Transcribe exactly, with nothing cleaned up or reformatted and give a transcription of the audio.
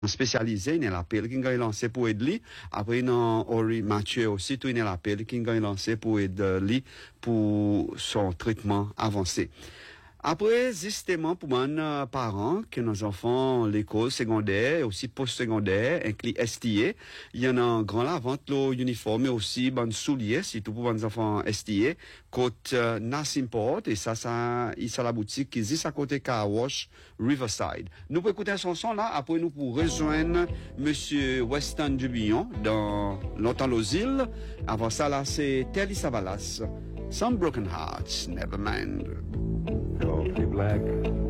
spécialisé, il y a l'appel qui est lancé pour aider lui. Après, non, Ori Mathieu aussi, tout il y a l'appel qui est lancé pour aider lui pour son traitement avancé. Après, justement, pour mes parents, que nos enfants, l'école secondaire, aussi post-secondaire, inclus S T A, il y en a un grand la vente, l'uniforme, et aussi, bon, souliers, surtout pour mes enfants S T A, côté euh, Nassimport, et ça, ça, il y a la boutique qui existe à côté Car Wash, Riverside. Nous pouvons écouter un chanson là, après nous pour rejoindre Monsieur Weston Dubillon dans Longtemps aux îles. Avant ça, là, c'est Telly Savalas. Some broken hearts, never mind. Coffee black.